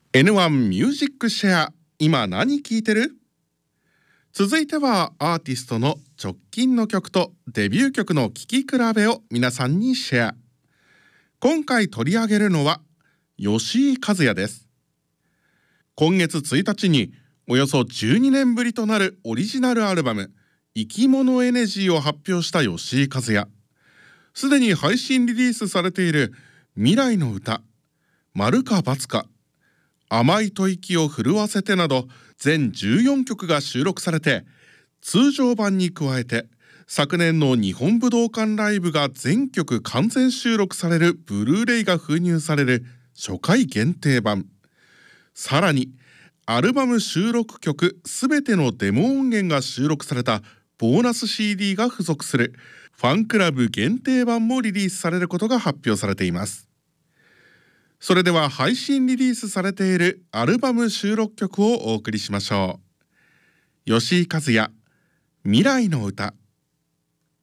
N1 ミュージックシェア、今何聴いてる？続いてはアーティストの直近の曲とデビュー曲の聴き比べを皆さんにシェア。今回取り上げるのは吉井和哉です。今月1日におよそ12年ぶりとなるオリジナルアルバム生き物エネジーを発表した吉井和哉。すでに配信リリースされている未来の歌、丸か×か、甘い吐息を震わせてなど全14曲が収録されて、通常版に加えて昨年の日本武道館ライブが全曲完全収録されるブルーレイが封入される初回限定版、さらにアルバム収録曲すべてのデモ音源が収録されたボーナス CD が付属するファンクラブ限定版もリリースされることが発表されています。それでは配信リリースされているアルバム収録曲をお送りしましょう。吉井和哉、未来の歌。